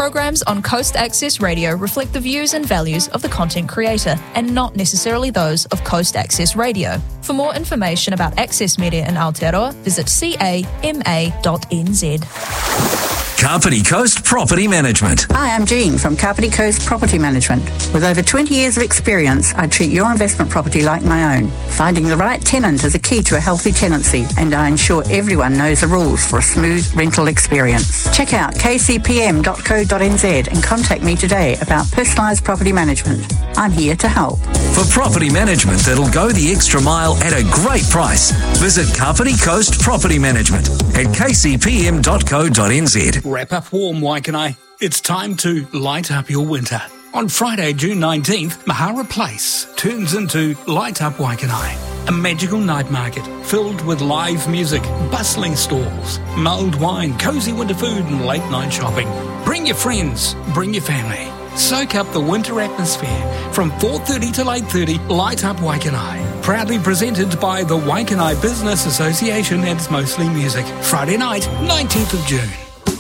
Programs on Coast Access Radio reflect the views and values of the content creator and not necessarily those of Coast Access Radio. For more information about Access Media in Aotearoa, visit cama.nz. Kapiti Coast Property Management. Hi, I'm Jean from Kapiti Coast Property Management. With over 20 years of experience, I treat your investment property like my own. Finding the right tenant is a key to a healthy tenancy, and I ensure everyone knows the rules for a smooth rental experience. Check out kcpm.co.nz and contact me today about personalised property management. I'm here to help. For property management that'll go the extra mile at a great price, visit Kapiti Coast Property Management at kcpm.co.nz. Wrap up warm, Waikanae. It's time to light up your winter. On Friday, June 19th, Mahara Place turns into Light Up Waikanae, a magical night market filled with live music, bustling stalls, mulled wine, cosy winter food and late night shopping. Bring your friends, bring your family. Soak up the winter atmosphere from 4:30 till 8:30, Light Up Waikanae. Proudly presented by the Waikanae Business Association and It's Mostly Music. Friday night, 19th of June.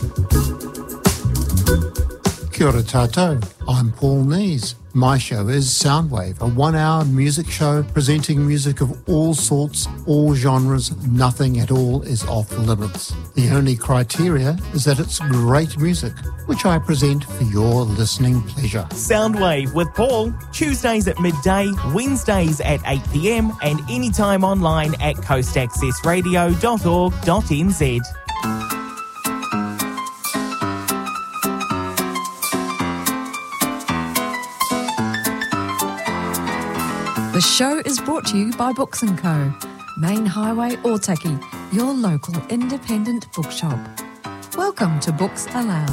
Kia ora tātou, I'm Paul Nees. My show is Soundwave, a 1-hour music show presenting music of all sorts, all genres. Nothing at all is off limits. The only criteria is that it's great music, which I present for your listening pleasure. Soundwave with Paul, Tuesdays at midday, Wednesdays at 8 p.m, and anytime online at coastaccessradio.org.nz. The show is brought to you by Books & Co. Main Highway, Otaki, your local independent bookshop. Welcome to Books Aloud.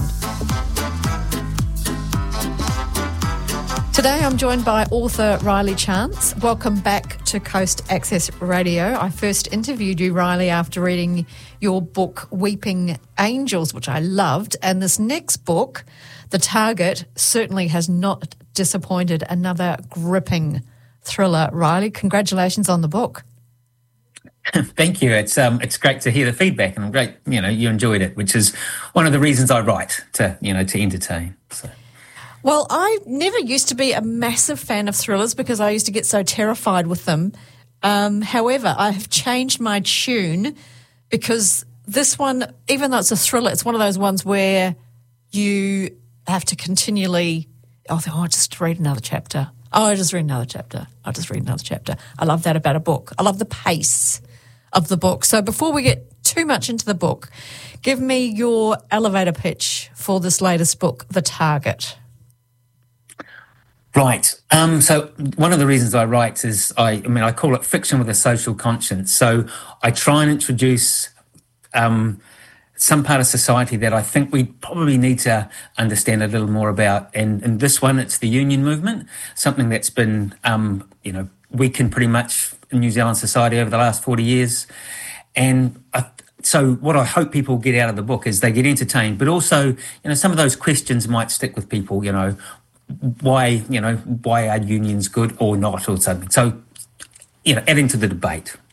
Today I'm joined by author Riley Chance. Welcome back to Coast Access Radio. I first interviewed you, Riley, after reading your book Weeping Angels, which I loved. And this next book, The Target, certainly has not disappointed. Another gripping thriller. Riley, congratulations on the book. Thank you. It's great to hear the feedback, and I'm great, you enjoyed it, which is one of the reasons I write, to entertain. So. Well, I never used to be a massive fan of thrillers because I used to get so terrified with them. However, I have changed my tune because this one, even though it's a thriller, it's one of those ones where you have to continually, just read another chapter. I'll just read another chapter. I love that about a book. I love the pace of the book. So before we get too much into the book, give me your elevator pitch for this latest book, The Target. Right. So one of the reasons I write is, I call it fiction with a social conscience. So I try and introduce some part of society that I think we probably need to understand a little more about. And in this one, it's the union movement, something that's been, weakened pretty much in New Zealand society over the last 40 years. And so what I hope people get out of the book is they get entertained, but also, some of those questions might stick with people, why are unions good or not or something. So, adding to the debate.